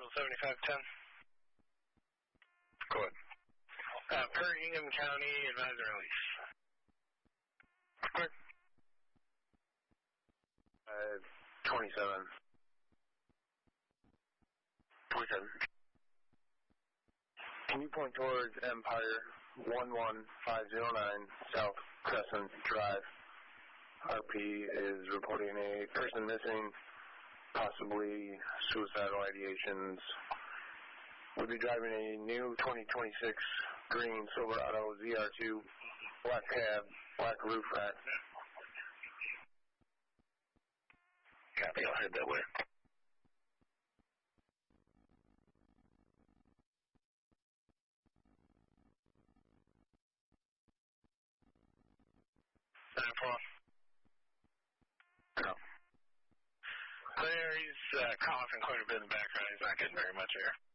Marshall 7510. Go ahead. Per Ingham County, advisor release. Quick. 27. 27. Can you point towards Empire 11509 South Crescent Drive? RP is reporting a person missing, possibly suicidal ideations. Would be driving a new 2026 green Silverado ZR2, black cab, black roof rack. Copy, I'll head that way. No. Clear, he's coughing quite a bit in the background. He's not getting very much air.